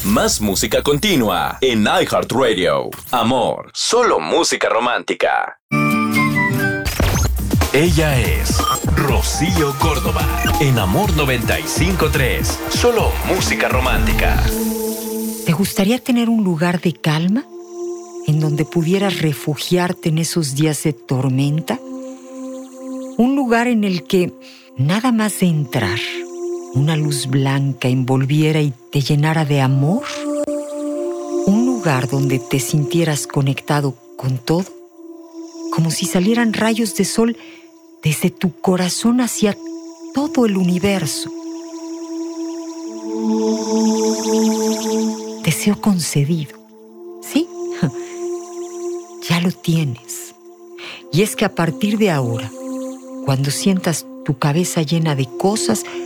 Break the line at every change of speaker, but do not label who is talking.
Más música continua en iHeartRadio. Amor, solo música romántica. Ella es Rocío Córdoba. En Amor 95.3. Solo música romántica.
¿Te gustaría tener un lugar de calma en donde pudieras refugiarte en esos días de tormenta? Un lugar en el que nada más de entrar, una luz blanca envolviera y te llenara de amor. Un lugar donde te sintieras conectado con todo, como si salieran rayos de sol desde tu corazón hacia todo el universo. Deseo concedido. ¿Sí? Ya lo tienes. Y es que a partir de ahora, cuando sientas tu cabeza llena de cosas,